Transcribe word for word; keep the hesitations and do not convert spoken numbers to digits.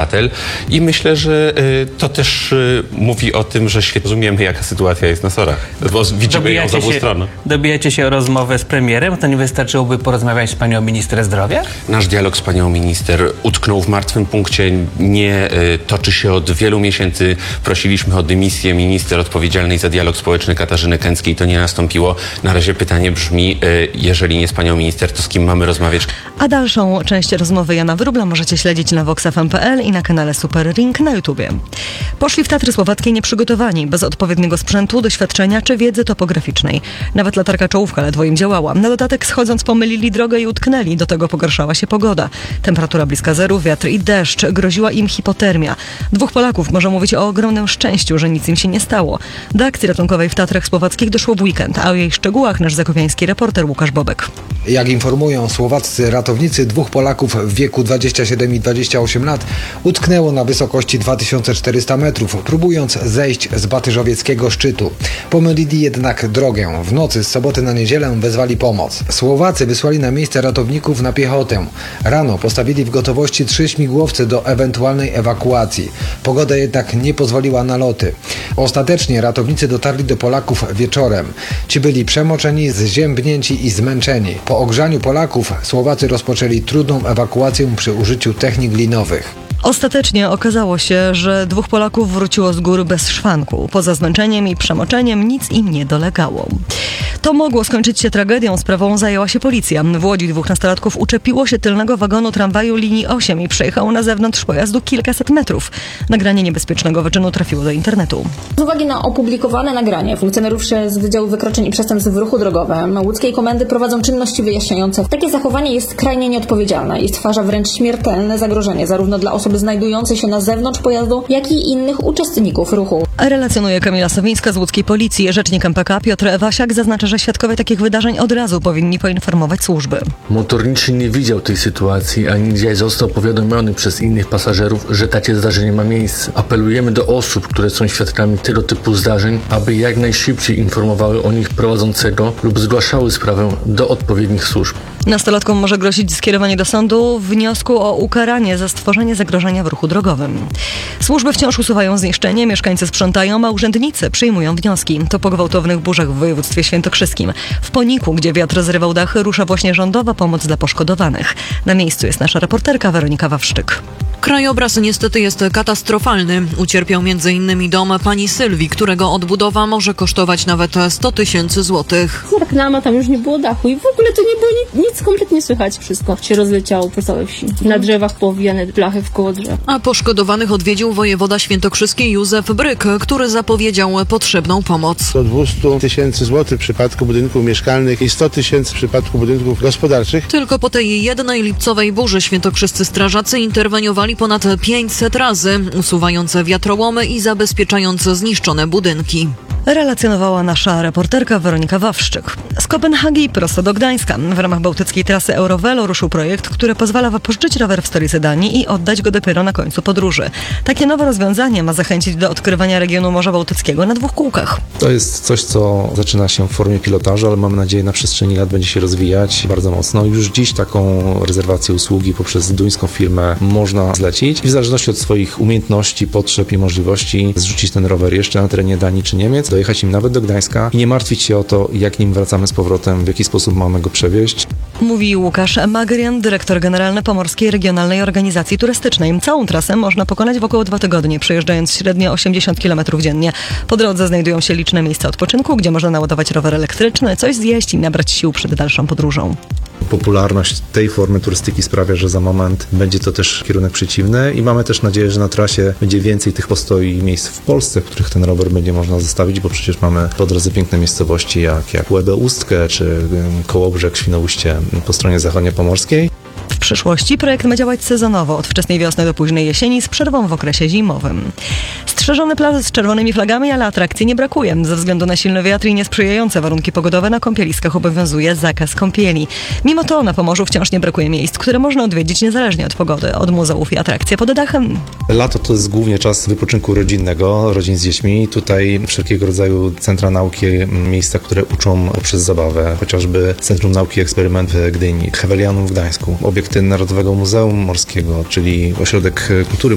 obywatel i myślę, że to też mówi o tym, że świetnie rozumiemy, jaka sytuacja jest na sorach, bo widzimy ją z obu stron. Dobijacie się o rozmowę z premierem? To nie wystarczyłoby porozmawiać z panią minister zdrowia? Nasz dialog z panią minister utknął w martwym punkcie, nie y, toczy się od wielu miesięcy. Prosiliśmy o dymisję minister odpowiedzialnej za dialog społeczny Katarzyny Kęckiej, to nie nastąpiło. Na razie pytanie brzmi, y, jeżeli nie z panią minister, to z kim mamy rozmawiać? A dalszą część rozmowy Jana Wróbla możecie śledzić na vox f m kropka p l i na kanale Super Ring na YouTubie. Poszli w Tatry Słowackie nieprzygotowani, bez odpowiedniego sprzętu, doświadczenia czy wiedzy topograficznej. Nawet latarka czołówka ledwo im działała. Na dodatek schodząc pomylili drogę i utknęli. Do tego pogarszała się pogoda. Temperatura bliska zeru, wiatr i deszcz. Groziła im hipotermia. Dwóch Polaków może mówić o ogromnym szczęściu, że nic im się nie stało. Do akcji ratunkowej w Tatrach Słowackich doszło w weekend, a o jej szczegółach nasz zakopiański reporter Łukasz Bobek. Jak informują słowaccy ratownicy, dwóch Polaków w wieku dwadzieścia siedem i dwadzieścia osiem lat utknęło na wysokości dwa tysiące czterysta metrów, próbując zejść z batyżowieckiego szczytu. Pomylili jednak drogę. W nocy z soboty na niedzielę wezwali pomoc. Słowacy wysłali na miejsce ratowników na piechotę. Rano postawili w gotowości trzy śmigłowce do ewentualnej ewakuacji. Pogoda jednak nie pozwoliła na loty. Ostatecznie ratownicy dotarli do Polaków wieczorem. Ci byli przemoczeni, zziębnięci i zmęczeni. Po ogrzaniu Polaków Słowacy rozpoczęli trudną ewakuację przy użyciu technik linowych. Ostatecznie okazało się, że dwóch Polaków wróciło z góry bez szwanku. Poza zmęczeniem i przemoczeniem nic im nie dolegało. To mogło skończyć się tragedią. Sprawą zajęła się policja. W Łodzi dwóch nastolatków uczepiło się tylnego wagonu tramwaju linii osiem i przejechało na zewnątrz pojazdu kilkaset metrów. Nagranie niebezpiecznego wyczynu trafiło do internetu. Z uwagi na opublikowane nagranie, funkcjonariusze z Wydziału Wykroczeń i Przestępstw w Ruchu Drogowym łódzkiej komendy prowadzą czynności wyjaśniające. Takie zachowanie jest krajnie nieodpowiedzialne i stwarza wręcz śmiertelne zagrożenie zarówno dla osoby znajdującej się na zewnątrz pojazdu, jak i innych uczestników ruchu. Relacjonuje Kamila Sowińska z łódzkiej policji. Rzecznik M P K Piotr Ewasiak zaznacza, że świadkowie takich wydarzeń od razu powinni poinformować służby. Motorniczy nie widział tej sytuacji, ani nie został powiadomiony przez innych pasażerów, że takie zdarzenie ma miejsce. Apelujemy do osób, które są świadkami tego typu zdarzeń, aby jak najszybciej informowały o nich prowadzącego lub zgłaszały sprawę do odpowiednich służb. Nastolatkom może grozić skierowanie do sądu wniosku o ukaranie za stworzenie zagrożenia w ruchu drogowym. Służby wciąż usuwają zniszczenie, mieszkańcy sprzątają, a urzędnicy przyjmują wnioski. To po gwałtownych burzach w województwie świętokrzyskim. W Poniku, gdzie wiatr zrywał dachy, rusza właśnie rządowa pomoc dla poszkodowanych. Na miejscu jest nasza reporterka Weronika Wawrzyk. Krajobraz niestety jest katastrofalny. Ucierpiał między innymi dom pani Sylwii, którego odbudowa może kosztować nawet sto tysięcy złotych. Za oknami tam już nie było dachu i w ogóle to nie było nic, nic kompletnie słychać. Wszystko się rozleciało po całej wsi. Na drzewach powijane blachy wkoło drzew. A poszkodowanych odwiedził wojewoda świętokrzyski Józef Bryk, który zapowiedział potrzebną pomoc. Do dwieście tysięcy złotych w przypadku budynków mieszkalnych i sto tysięcy w przypadku budynków gospodarczych. Tylko po tej jednej lipcowej burzy świętokrzyscy strażacy interweniowali ponad pięćset razy, usuwając wiatrołomy i zabezpieczając zniszczone budynki. Relacjonowała nasza reporterka Weronika Wawrzyk. Z Kopenhagi prosto do Gdańska. W ramach bałtyckiej trasy Eurovelo ruszył projekt, który pozwala wypożyczyć rower w stolicy Danii i oddać go dopiero na końcu podróży. Takie nowe rozwiązanie ma zachęcić do odkrywania regionu Morza Bałtyckiego na dwóch kółkach. To jest coś, co zaczyna się w formie pilotażu, ale mamy nadzieję, na przestrzeni lat będzie się rozwijać bardzo mocno. Już dziś taką rezerwację usługi poprzez duńską firmę można zlecić i w zależności od swoich umiejętności, potrzeb i możliwości zrzucić ten rower jeszcze na terenie Danii czy Niemiec, dojechać im nawet do Gdańska i nie martwić się o to, jak nim wracamy z powrotem, w jaki sposób mamy go przewieźć. Mówi Łukasz Magrian, dyrektor generalny Pomorskiej Regionalnej Organizacji Turystycznej. Całą trasę można pokonać w około dwa tygodnie, przejeżdżając średnio osiemdziesiąt kilometrów dziennie. Po drodze znajdują się liczne miejsca odpoczynku, gdzie można naładować rower elektryczny, coś zjeść i nabrać sił przed dalszą podróżą. Popularność tej formy turystyki sprawia, że za moment będzie to też kierunek przeciwny i mamy też nadzieję, że na trasie będzie więcej tych postoi i miejsc w Polsce, w których ten rower będzie można zostawić, bo przecież mamy po drodze piękne miejscowości jak, jak Łebę-Ustkę czy Kołobrzeg, Świnoujście po stronie zachodnio-pomorskiej. W przyszłości projekt ma działać sezonowo, od wczesnej wiosny do późnej jesieni z przerwą w okresie zimowym. Strzeżone plaże z czerwonymi flagami, ale atrakcji nie brakuje. Ze względu na silny wiatr i niesprzyjające warunki pogodowe na kąpieliskach obowiązuje zakaz kąpieli. Mimo to na Pomorzu wciąż nie brakuje miejsc, które można odwiedzić niezależnie od pogody, od muzeów i atrakcji pod dachem. Lato to jest głównie czas wypoczynku rodzinnego, rodzin z dziećmi. Tutaj wszelkiego rodzaju centra nauki, miejsca, które uczą poprzez zabawę, chociażby Centrum Nauki i Eksperyment w Gdyni, Hevelianum w Gdańsku, obiekty Narodowego Muzeum Morskiego, czyli Ośrodek Kultury